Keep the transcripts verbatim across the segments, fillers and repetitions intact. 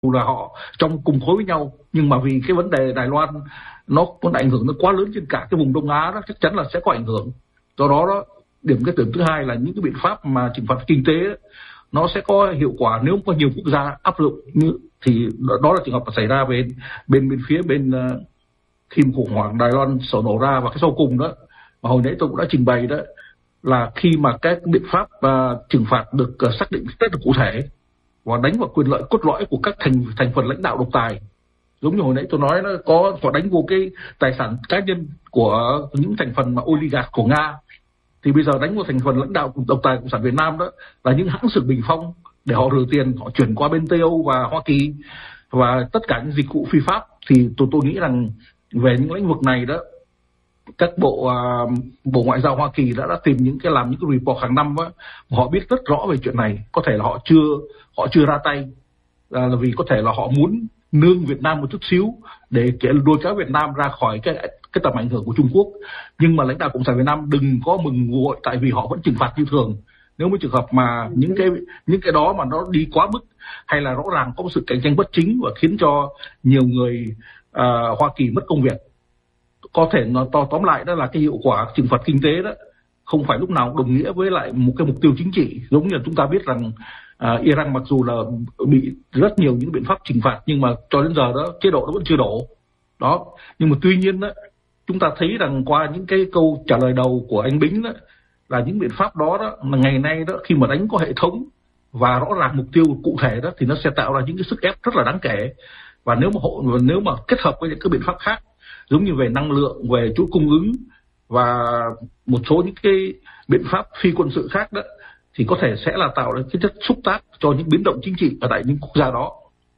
là họ trong cùng khối với nhau, nhưng mà vì cái vấn đề Đài Loan nó có ảnh hưởng nó quá lớn trên cả cái vùng Đông Á đó, chắc chắn là sẽ có ảnh hưởng. Do đó đó, điểm cái điểm thứ hai là những cái biện pháp mà trừng phạt kinh tế đó, nó sẽ có hiệu quả nếu có nhiều quốc gia áp dụng, như thì đó là trường hợp xảy ra bên bên bên phía bên uh, khi khủng hoảng Đài Loan sổ nổ ra. Và cái sau cùng đó mà hồi nãy tôi cũng đã trình bày đó là khi mà các biện pháp uh, trừng phạt được uh, xác định rất là cụ thể và đánh vào quyền lợi cốt lõi của các thành thành phần lãnh đạo độc tài, giống như hồi nãy tôi nói, nó có họ đánh vô cái tài sản cá nhân của những thành phần mà oligarch của Nga, thì bây giờ đánh vào thành phần lãnh đạo độc tài cộng sản Việt Nam đó là những hãng xưởng bình phong để họ rửa tiền, họ chuyển qua bên Tây Âu và Hoa Kỳ và tất cả những dịch vụ phi pháp. Thì tôi tôi nghĩ rằng về những lĩnh vực này đó, các bộ uh, bộ ngoại giao Hoa Kỳ đã đã tìm những cái làm những cái report hàng năm đó, họ biết rất rõ về chuyện này. Có thể là họ chưa họ chưa ra tay là, là vì có thể là họ muốn nương Việt Nam một chút xíu để lôi kéo Việt Nam ra khỏi cái cái tầm ảnh hưởng của Trung Quốc. Nhưng mà lãnh đạo cộng sản Việt Nam đừng có mừng nguội, tại vì họ vẫn trừng phạt như thường. Nếu với trường hợp mà những cái những cái đó mà nó đi quá mức hay là rõ ràng có sự cạnh tranh bất chính và khiến cho nhiều người uh, Hoa Kỳ mất công việc, có thể nó to tóm lại đó là cái hiệu quả trừng phạt kinh tế đó không phải lúc nào đồng nghĩa với lại một cái mục tiêu chính trị. Giống như chúng ta biết rằng uh, Iran mặc dù là bị rất nhiều những biện pháp trừng phạt nhưng mà cho đến giờ đó chế độ nó vẫn chưa đổ đó. Nhưng mà tuy nhiên đó, chúng ta thấy rằng qua những cái câu trả lời đầu của anh Bính đó, là những biện pháp đó đó là ngày nay đó khi mà đánh có hệ thống và rõ ràng mục tiêu cụ thể đó thì nó sẽ tạo ra những cái sức ép rất là đáng kể. Và nếu mà hộ nếu mà kết hợp với những cái biện pháp khác giống như về năng lượng, về chuỗi cung ứng và một số những cái biện pháp phi quân sự khác đó thì có thể sẽ là tạo ra cái chất xúc tác cho những biến động chính trị ở tại những quốc gia đó.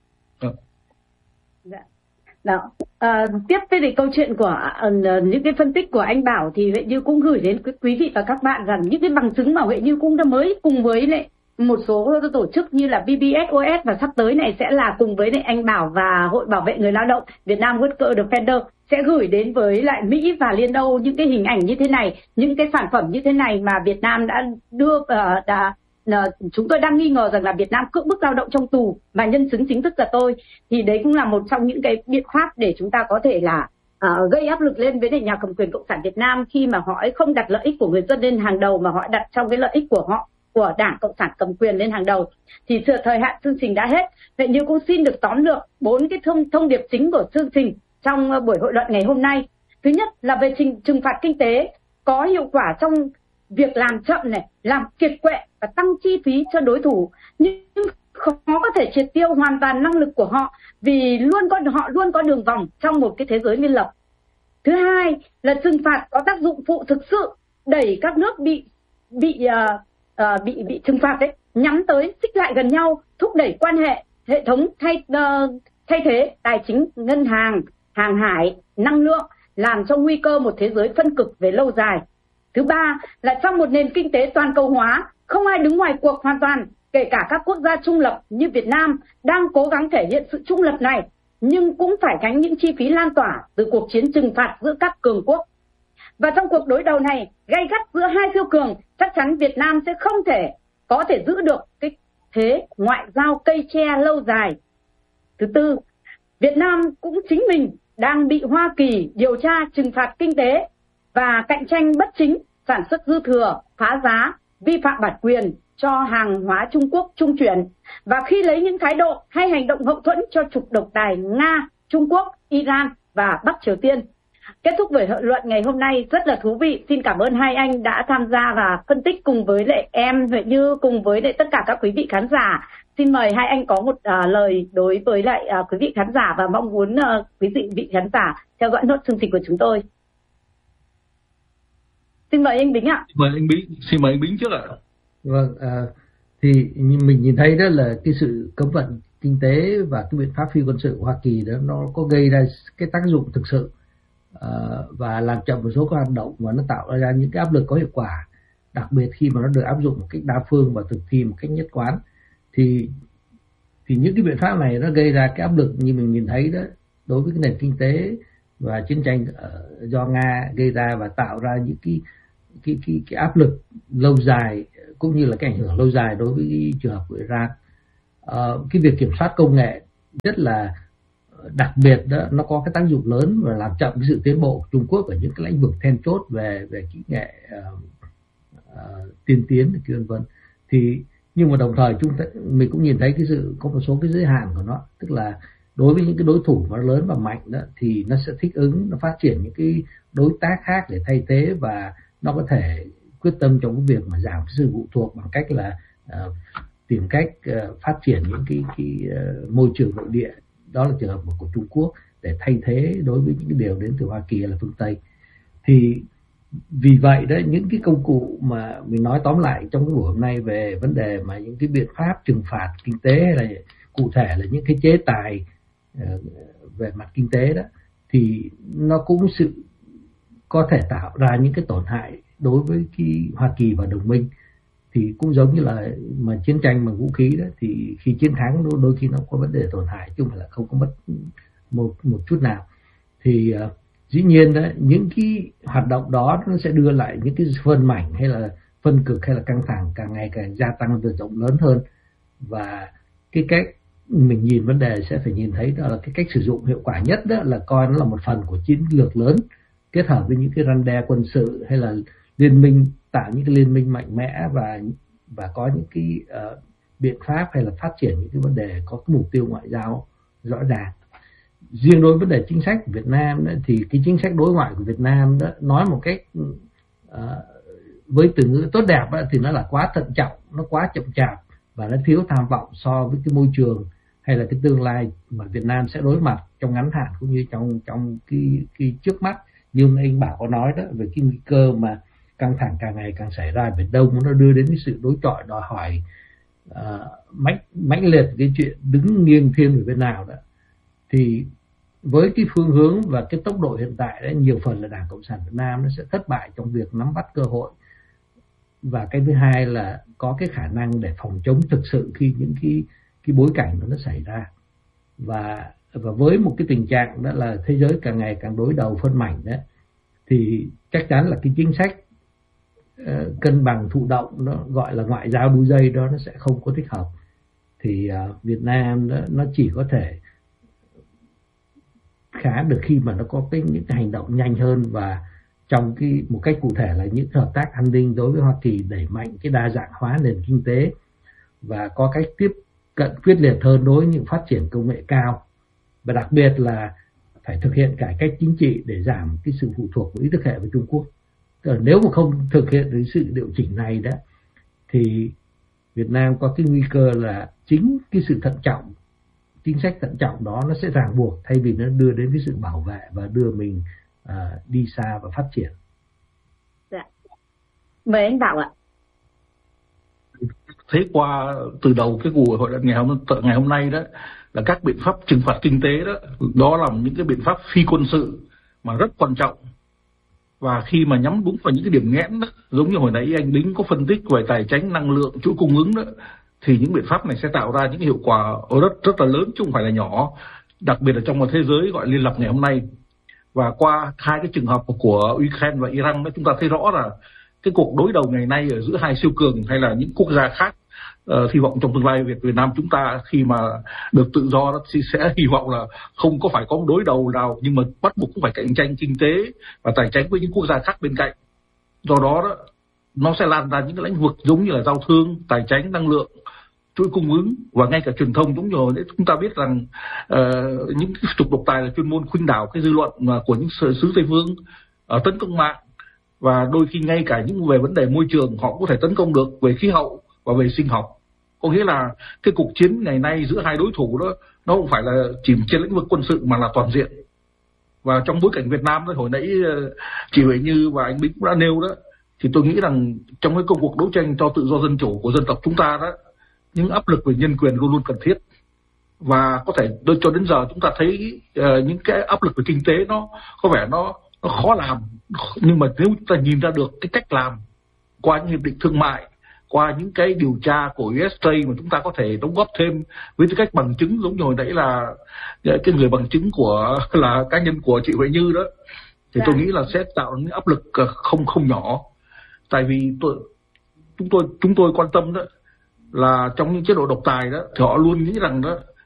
Dạ. Đó. À, tiếp với lại câu chuyện của uh, những cái phân tích của anh Bảo thì Huệ Như cũng gửi đến quý vị và các bạn rằng những cái bằng chứng mà Huệ Như cũng đã mới cùng với lại một số tổ chức như là bê bê ét o ét và sắp tới này sẽ là cùng với lại anh Bảo và Hội Bảo vệ Người Lao động Việt Nam Worker Defender sẽ gửi đến với lại Mỹ và Liên Âu những cái hình ảnh như thế này, những cái sản phẩm như thế này mà Việt Nam đã đưa uh, đã uh, chúng tôi đang nghi ngờ rằng là Việt Nam cưỡng bức lao động trong tù và nhân chứng chính thức là tôi, thì đấy cũng là một trong những cái biện pháp để chúng ta có thể là uh, gây áp lực lên với lại nhà cầm quyền cộng sản Việt Nam khi mà họ ấy không đặt lợi ích của người dân lên hàng đầu mà họ đặt trong cái lợi ích của họ, của Đảng Cộng sản cầm quyền lên hàng đầu. Thì sự thời hạn chương trình đã hết. Vậy như cũng xin được tóm lược bốn cái thông thông điệp chính của chương trình trong buổi hội luận ngày hôm nay. Thứ nhất là về trình, trừng phạt kinh tế có hiệu quả trong việc làm chậm này, làm kiệt quệ và tăng chi phí cho đối thủ, nhưng khó có thể triệt tiêu hoàn toàn năng lực của họ vì luôn có họ luôn có đường vòng trong một cái thế giới biên lập. Thứ hai là trừng phạt có tác dụng phụ thực sự đẩy các nước bị bị uh, uh, bị bị trừng phạt đấy nhắm tới xích lại gần nhau, thúc đẩy quan hệ hệ thống thay uh, thay thế tài chính, ngân hàng, hàng hải, năng lượng, làm cho nguy cơ một thế giới phân cực về lâu dài. Thứ ba là trong một nền kinh tế toàn cầu hóa, không ai đứng ngoài cuộc hoàn toàn, kể cả các quốc gia trung lập như Việt Nam đang cố gắng thể hiện sự trung lập này, nhưng cũng phải gánh những chi phí lan tỏa từ cuộc chiến trừng phạt giữa các cường quốc. Và trong cuộc đối đầu này gay gắt giữa hai siêu cường, chắc chắn Việt Nam sẽ không thể có thể giữ được cái thế ngoại giao cây tre lâu dài. Thứ tư, Việt Nam cũng chính mình đang bị Hoa Kỳ điều tra trừng phạt kinh tế và cạnh tranh bất chính, sản xuất dư thừa, phá giá, vi phạm bản quyền cho hàng hóa Trung Quốc trung chuyển, và khi lấy những thái độ hay hành động hậu thuẫn cho trục độc tài Nga, Trung Quốc, Iran và Bắc Triều Tiên. Kết thúc buổi hội luận ngày hôm nay rất là thú vị. Xin cảm ơn hai anh đã tham gia và phân tích cùng với lại em Huệ Như, cùng với lại tất cả các quý vị khán giả. Xin mời hai anh có một uh, lời đối với lại uh, quý vị khán giả và mong muốn uh, quý vị vị khán giả theo dõi nốt chương trình của chúng tôi. Xin mời anh Bính ạ. Mời anh Bính, xin mời anh Bính trước ạ. Vâng, à, thì mình nhìn thấy đó là cái sự cấm vận kinh tế và cái biện pháp phi quân sự của Hoa Kỳ đó nó có gây ra cái tác dụng thực sự, à, và làm chậm một số các hoạt động và nó tạo ra những cái áp lực có hiệu quả, đặc biệt khi mà nó được áp dụng một cách đa phương và thực thi một cách nhất quán. Thì thì những cái biện pháp này nó gây ra cái áp lực như mình nhìn thấy đó đối với cái nền kinh tế và chiến tranh uh, do Nga gây ra, và tạo ra những cái cái cái cái áp lực lâu dài cũng như là cái ảnh hưởng lâu dài đối với cái trường hợp của Iran. Uh, cái việc kiểm soát công nghệ rất là đặc biệt đó, nó có cái tác dụng lớn và làm chậm cái sự tiến bộ của Trung Quốc ở những cái lĩnh vực then chốt về về kỹ nghệ uh, uh, tiên tiến vân vân. Thì nhưng mà đồng thời chúng ta, mình cũng nhìn thấy cái sự có một số cái giới hạn của nó, tức là đối với những cái đối thủ mà lớn và mạnh đó thì nó sẽ thích ứng, nó phát triển những cái đối tác khác để thay thế, và nó có thể quyết tâm trong cái việc mà giảm cái sự phụ thuộc bằng cách là uh, tìm cách uh, phát triển những cái, cái uh, môi trường nội địa. Đó là trường hợp của Trung Quốc, để thay thế đối với những cái điều đến từ Hoa Kỳ hay là phương Tây. Thì vì vậy đó, những cái công cụ mà mình nói tóm lại trong cái buổi hôm nay về vấn đề mà những cái biện pháp trừng phạt kinh tế, hay là cụ thể là những cái chế tài uh, về mặt kinh tế đó, thì nó cũng sự có thể tạo ra những cái tổn hại đối với cái Hoa Kỳ và đồng minh. Thì cũng giống như là mà chiến tranh bằng vũ khí đó, thì khi chiến thắng đôi, đôi khi nó có vấn đề tổn hại chứ không phải là không có mất một một chút nào. Thì uh, dĩ nhiên đó, những cái hoạt động đó nó sẽ đưa lại những cái phân mảnh hay là phân cực hay là căng thẳng càng ngày càng gia tăng và rộng lớn hơn. Và cái cách mình nhìn vấn đề sẽ phải nhìn thấy đó là cái cách sử dụng hiệu quả nhất đó là coi nó là một phần của chiến lược lớn, kết hợp với những cái răn đe quân sự hay là liên minh, tạo những cái liên minh mạnh mẽ và và có những cái uh, biện pháp hay là phát triển những cái vấn đề có cái mục tiêu ngoại giao rõ ràng. Riêng đối với vấn đề chính sách của Việt Nam đó, thì cái chính sách đối ngoại của Việt Nam đó nói một cách uh, với từ ngữ tốt đẹp đó, thì nó là quá thận trọng, nó quá chậm chạp và nó thiếu tham vọng so với cái môi trường hay là cái tương lai mà Việt Nam sẽ đối mặt trong ngắn hạn cũng như trong trong cái cái trước mắt. Như anh Bảo có nói đó, về cái nguy cơ mà căng thẳng càng ngày càng xảy ra ở Biển Đông, nó đưa đến cái sự đối chọi đòi hỏi uh, mãnh mãnh liệt cái chuyện đứng nghiêng thiên về bên nào đó. Thì với cái phương hướng và cái tốc độ hiện tại đấy, nhiều phần là Đảng Cộng sản Việt Nam nó sẽ thất bại trong việc nắm bắt cơ hội, và cái thứ hai là có cái khả năng để phòng chống thực sự khi những cái cái bối cảnh đó nó xảy ra. Và và với một cái tình trạng đó là thế giới càng ngày càng đối đầu phân mảnh đấy, thì chắc chắn là cái chính sách uh, cân bằng thụ động, nó gọi là ngoại giao đu dây đó, nó sẽ không có thích hợp. Thì uh, Việt Nam đó, nó chỉ có thể khá được khi mà nó có cái những cái hành động nhanh hơn, và trong cái một cách cụ thể là những hợp tác an ninh đối với Hoa Kỳ, đẩy mạnh cái đa dạng hóa nền kinh tế và có cách tiếp cận quyết liệt hơn đối với những phát triển công nghệ cao, và đặc biệt là phải thực hiện cải cách chính trị để giảm cái sự phụ thuộc của ý thức hệ với Trung Quốc. Nếu mà không thực hiện cái sự điều chỉnh này đó, thì Việt Nam có cái nguy cơ là chính cái sự thận trọng, chính sách thận trọng đó nó sẽ ràng buộc thay vì nó đưa đến cái sự bảo vệ và đưa mình uh, đi xa và phát triển. Dạ. Mời anh Bảo ạ. Thế qua từ đầu cái cuộc hội ngày hôm ngày hôm nay đó là các biện pháp trừng phạt kinh tế đó, đó là những cái biện pháp phi quân sự mà rất quan trọng, và khi mà nhắm đúng vào những cái điểm nghẽn đó, giống như hồi nãy anh Đính có phân tích về tài chính, năng lượng, chuỗi cung ứng đó, thì những biện pháp này sẽ tạo ra những hiệu quả rất rất là lớn chứ không phải là nhỏ, đặc biệt là trong một thế giới gọi liên lập ngày hôm nay. Và qua hai cái trường hợp của Ukraine và Iran đó, chúng ta thấy rõ là cái cuộc đối đầu ngày nay ở giữa hai siêu cường hay là những quốc gia khác, uh, hy vọng trong tương lai Việt Việt Nam chúng ta khi mà được tự do đó thì sẽ hy vọng là không có phải có một đối đầu nào, nhưng mà bắt buộc cũng phải cạnh tranh kinh tế và tài chính với những quốc gia khác bên cạnh. Do đó đó nó sẽ lan ra những cái lĩnh vực giống như là giao thương, tài chính, năng lượng, chuỗi cung ứng và ngay cả truyền thông. Giống như hồi đấy chúng ta biết rằng uh, những cái trục độc tài là chuyên môn khuynh đảo cái dư luận của những xứ Tây phương, uh, tấn công mạng, và đôi khi ngay cả những về vấn đề môi trường họ có thể tấn công được về khí hậu và về sinh học. Có nghĩa là cái cuộc chiến ngày nay giữa hai đối thủ đó nó không phải là chỉ trên lĩnh vực quân sự mà là toàn diện. Và trong bối cảnh Việt Nam đó, hồi nãy chị Huệ Như và anh Bính cũng đã nêu đó, thì tôi nghĩ rằng trong cái công cuộc đấu tranh cho tự do dân chủ của dân tộc chúng ta đó, những áp lực về nhân quyền luôn luôn cần thiết. Và có thể cho đến giờ chúng ta thấy uh, những cái áp lực về kinh tế nó có vẻ nó, nó khó làm, nhưng mà nếu chúng ta nhìn ra được cái cách làm qua những hiệp định thương mại, qua những cái điều tra của u ét a mà chúng ta có thể đóng góp thêm với tư cách bằng chứng, giống như hồi nãy là cái người bằng chứng của là cá nhân của chị Huệ Như đó, thì tôi nghĩ là sẽ tạo những áp lực không không nhỏ. Tại vì tôi, chúng tôi chúng tôi quan tâm đó là trong những chế độ độc tài đó thì họ luôn nghĩ rằng đó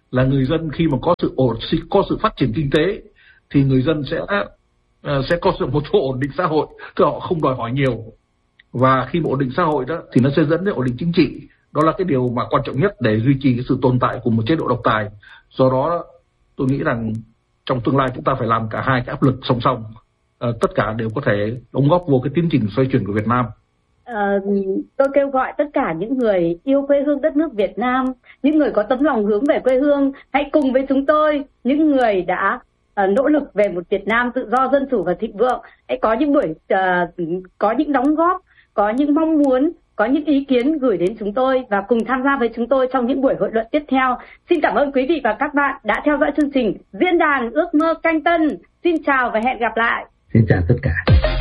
là người dân khi mà có sự ổn có sự phát triển kinh tế thì người dân sẽ sẽ có sự một chỗ ổn định xã hội, tức họ không đòi hỏi nhiều, và khi mà ổn định xã hội đó thì nó sẽ dẫn đến ổn định chính trị. Đó là cái điều mà quan trọng nhất để duy trì cái sự tồn tại của một chế độ độc tài. Do đó tôi nghĩ rằng trong tương lai chúng ta phải làm cả hai cái áp lực song song, à, tất cả đều có thể đóng góp vô cái tiến trình xoay chuyển của Việt Nam. À, tôi kêu gọi tất cả những người yêu quê hương đất nước Việt Nam, những người có tấm lòng hướng về quê hương, hãy cùng với chúng tôi, những người đã uh, nỗ lực về một Việt Nam tự do, dân chủ và thịnh vượng, hãy có những buổi uh, có những đóng góp, có những mong muốn, có những ý kiến gửi đến chúng tôi và cùng tham gia với chúng tôi trong những buổi hội luận tiếp theo. Xin cảm ơn quý vị và các bạn đã theo dõi chương trình Diễn đàn Ước mơ Canh Tân. Xin chào và hẹn gặp lại. Xin chào tất cả.